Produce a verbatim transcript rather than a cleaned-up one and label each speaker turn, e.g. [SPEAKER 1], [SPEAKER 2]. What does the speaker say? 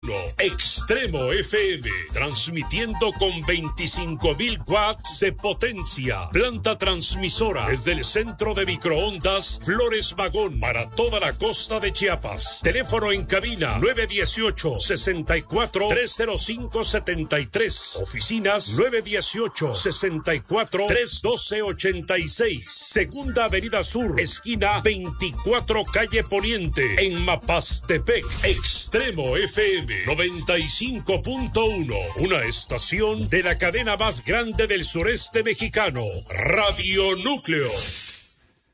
[SPEAKER 1] uno, Extremo F M, transmitiendo con veinticinco mil watts de potencia. Planta transmisora desde el centro de microondas Flores Magón para toda la costa de Chiapas. Teléfono en cabina nueve dieciocho, sesenta y cuatro, trescientos cinco setenta y tres. Oficinas nueve dieciocho, sesenta y cuatro, trescientos doce ochenta y seis. Segunda Avenida Sur, esquina veinticuatro, calle Poniente, en Mapastepec. Extremo F M noventa y cinco punto uno, una estación de la cadena más grande del sureste mexicano, Radio Núcleo.